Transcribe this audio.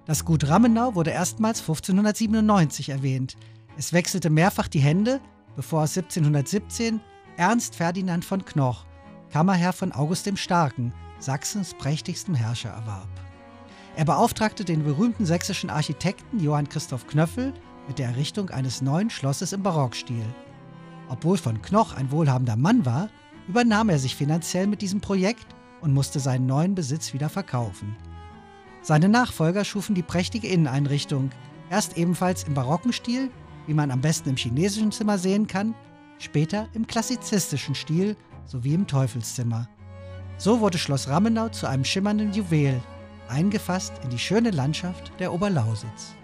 Das Gut Rammenau wurde erstmals 1597 erwähnt. Es wechselte mehrfach die Hände, bevor es 1717 Ernst Ferdinand von Knoch, Kammerherr von August dem Starken, Sachsens prächtigstem Herrscher, erwarb. Er beauftragte den berühmten sächsischen Architekten Johann Christoph Knöffel mit der Errichtung eines neuen Schlosses im Barockstil. Obwohl von Knoch ein wohlhabender Mann war, übernahm er sich finanziell mit diesem Projekt und musste seinen neuen Besitz wieder verkaufen. Seine Nachfolger schufen die prächtige Inneneinrichtung, erst ebenfalls im barocken Stil, wie man am besten im chinesischen Zimmer sehen kann, später im klassizistischen Stil sowie im Teufelszimmer. So wurde Schloss Rammenau zu einem schimmernden Juwel, eingefasst in die schöne Landschaft der Oberlausitz.